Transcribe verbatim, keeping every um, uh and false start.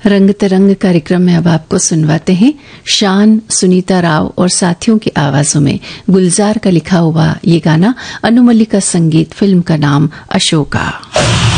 रंग तरंग कार्यक्रम में अब आपको सुनवाते हैं शान, सुनीता राव और साथियों की आवाजों में गुलजार का लिखा हुआ ये गाना। अनु मल्लिक का संगीत, फिल्म का नाम अशोका।